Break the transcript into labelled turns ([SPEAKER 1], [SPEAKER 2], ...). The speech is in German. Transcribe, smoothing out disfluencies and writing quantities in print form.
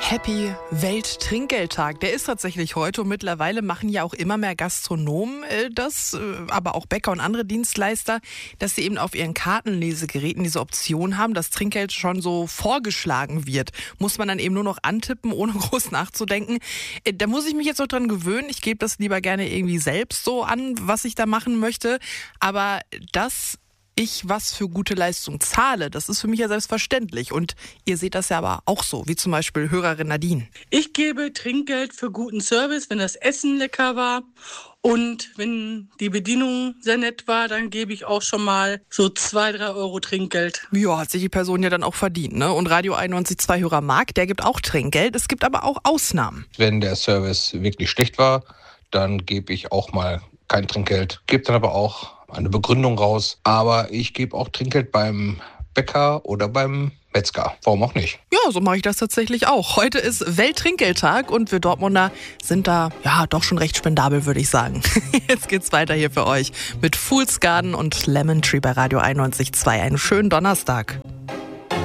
[SPEAKER 1] Happy Welttrinkgeldtag. Der ist tatsächlich heute und mittlerweile machen ja auch immer mehr Gastronomen das, aber auch Bäcker und andere Dienstleister, dass sie eben auf ihren Kartenlesegeräten diese Option haben, dass Trinkgeld schon so vorgeschlagen wird. Muss man dann eben nur noch antippen, ohne groß nachzudenken. Da muss ich mich jetzt noch dran gewöhnen. Ich gebe das lieber gerne irgendwie selbst so an, was ich da machen möchte. Aber dass ich was für gute Leistung zahle, das ist für mich ja selbstverständlich. Und ihr seht das ja aber auch so, wie zum Beispiel Hörerin Nadine.
[SPEAKER 2] Ich gebe Trinkgeld für guten Service, wenn das Essen lecker war. Und wenn die Bedienung sehr nett war, dann gebe ich auch schon mal so 2-3 Euro Trinkgeld.
[SPEAKER 1] Ja, hat sich die Person ja dann auch verdient, ne? Und Radio 91.2 Hörer Marc, der gibt auch Trinkgeld. Es gibt aber auch Ausnahmen.
[SPEAKER 3] Wenn der Service wirklich schlecht war, dann gebe ich auch mal kein Trinkgeld. Gebe dann aber auch eine Begründung raus. Aber ich gebe auch Trinkgeld beim Bäcker oder beim Metzger. Warum auch nicht?
[SPEAKER 1] Ja, so mache ich das tatsächlich auch. Heute ist Welttrinkgeldtag und wir Dortmunder sind da ja doch schon recht spendabel, würde ich sagen. Jetzt geht's weiter hier für euch mit Fool's Garden und Lemon Tree bei Radio 91.2. Einen schönen Donnerstag.